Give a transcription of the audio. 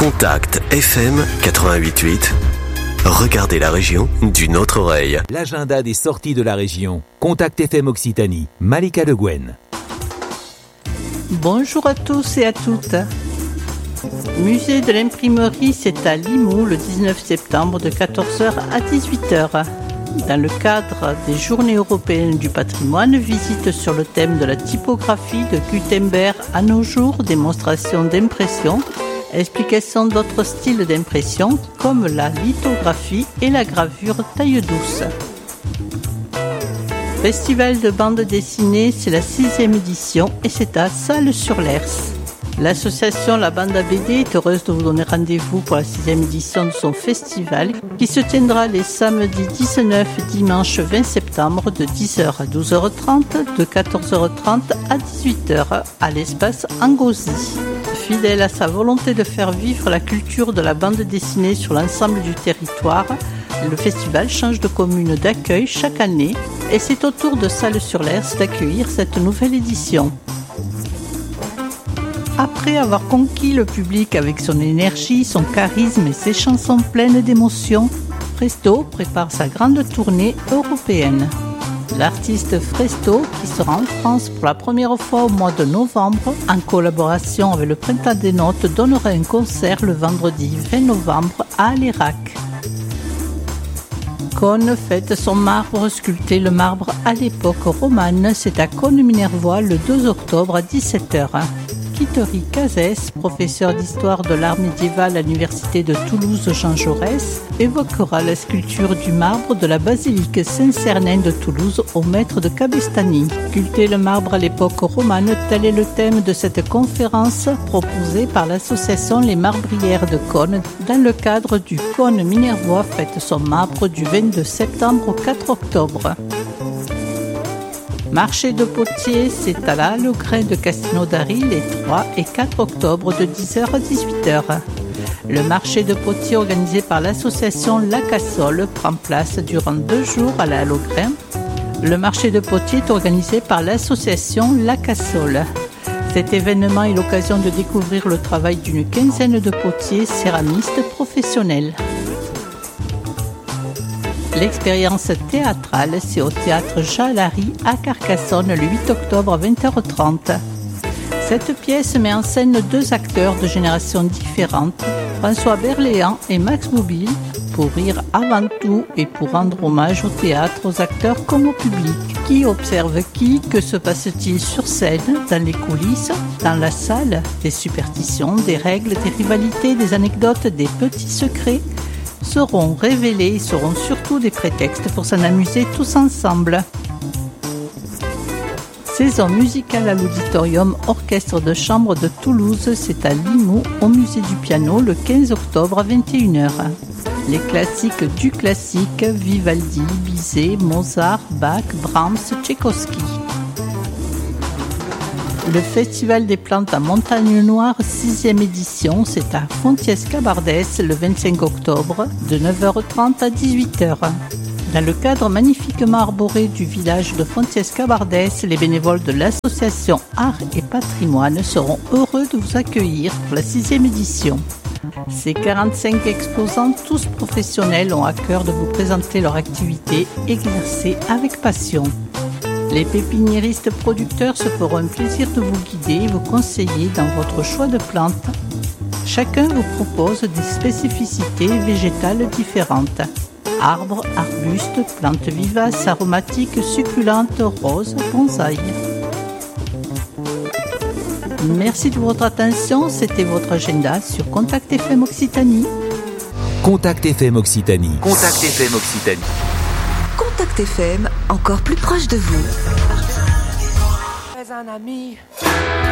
Contact FM 88.8. Regardez la région d'une autre oreille. L'agenda des sorties de la région. Contact FM Occitanie. Malika Le Guen. Bonjour à tous et à toutes. Musée de l'imprimerie, c'est à Limoux le 19 septembre de 14h à 18h. Dans le cadre des Journées européennes du patrimoine, visite sur le thème de la typographie de Gutenberg à nos jours, démonstration d'impression, explication d'autres styles d'impression comme la lithographie et la gravure taille douce. Festival de bande dessinée, c'est la 6e édition et c'est à Salles-sur-l'Hers. L'association La Bande à BD est heureuse de vous donner rendez-vous pour la 6e édition de son festival qui se tiendra les samedis 19 et dimanche 20 septembre de 10h à 12h30, de 14h30 à 18h à l'espace Angozy. Fidèle à sa volonté de faire vivre la culture de la bande dessinée sur l'ensemble du territoire, le festival change de commune d'accueil chaque année et c'est au tour de Salles-sur-l'Hers d'accueillir cette nouvelle édition. Après avoir conquis le public avec son énergie, son charisme et ses chansons pleines d'émotions, Fresto prépare sa grande tournée européenne. L'artiste Fresto, qui sera en France pour la première fois au mois de novembre, en collaboration avec le Printemps des Notes, donnera un concert le vendredi 20 novembre à Alérac. Cône fête son marbre, sculpté le marbre à l'époque romane, c'est à Cône-Minervois le 2 octobre à 17h. Kiteri Cazès, professeur d'histoire de l'art médiéval à l'université de Toulouse Jean Jaurès, évoquera la sculpture du marbre de la basilique Saint-Cernin de Toulouse au maître de Cabestany. Sculpter le marbre à l'époque romane, tel est le thème de cette conférence proposée par l'association Les Marbrières de Cône dans le cadre du Cône-Minervois fête son marbre du 22 septembre au 4 octobre. Marché de Potier, c'est à la Hallegrain de Castelnaudary les 3 et 4 octobre de 10h à 18h. Le marché de Potier organisé par l'association La Cassole prend place durant 2 jours à la Hallegrain. Le marché de Potier est organisé par l'association La Cassole. Cet événement est l'occasion de découvrir le travail d'une quinzaine de potiers céramistes professionnels. L'expérience théâtrale, c'est au théâtre Jalary à Carcassonne le 8 octobre à 20h30. Cette pièce met en scène 2 acteurs de générations différentes, François Berléand et Max Boublil, pour rire avant tout et pour rendre hommage au théâtre, aux acteurs comme au public. Qui observe qui? Que se passe-t-il sur scène, dans les coulisses, dans la salle? Des superstitions, des règles, des rivalités, des anecdotes, des petits secrets seront révélés et seront surtout des prétextes pour s'en amuser tous ensemble. Saison musicale à l'Auditorium Orchestre de Chambre de Toulouse, c'est à Limoux, au Musée du Piano, le 15 octobre à 21h. Les classiques du classique, Vivaldi, Bizet, Mozart, Bach, Brahms, Tchaïkovski. Le Festival des plantes à Montagne Noire, 6e édition, c'est à Fontiès-Cabardès le 25 octobre, de 9h30 à 18h. Dans le cadre magnifiquement arboré du village de Fontiès-Cabardès, les bénévoles de l'association Art et Patrimoine seront heureux de vous accueillir pour la 6e édition. Ces 45 exposants, tous professionnels, ont à cœur de vous présenter leur activité exercée avec passion. Les pépiniéristes producteurs se feront un plaisir de vous guider et vous conseiller dans votre choix de plantes. Chacun vous propose des spécificités végétales différentes. Arbres, arbustes, plantes vivaces, aromatiques, succulentes, roses, bonsaï. Merci de votre attention, c'était votre agenda sur Contact FM Occitanie. Contact FM Occitanie. Contact FM Occitanie. Contact FM, encore plus proche de vous. Un ami.